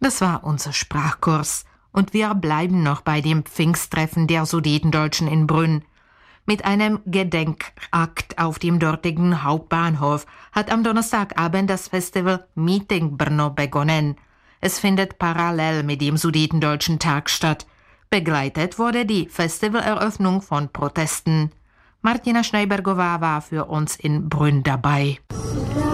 Das war unser Sprachkurs. Und wir bleiben noch bei dem Pfingsttreffen der Sudetendeutschen in Brünn. Mit einem Gedenkakt auf dem dortigen Hauptbahnhof hat am Donnerstagabend das Festival Meeting Brno begonnen. Es findet parallel mit dem Sudetendeutschen Tag statt. Begleitet wurde die Festivaleröffnung von Protesten. Martina Schneibergová war für uns in Brünn dabei.